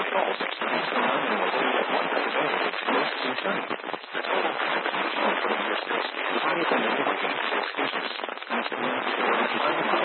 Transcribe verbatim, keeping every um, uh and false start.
false. The number was only at one hundred only. Most concerning. The total frequency of year six is higher than the fifteen six inches. That's the mean for nine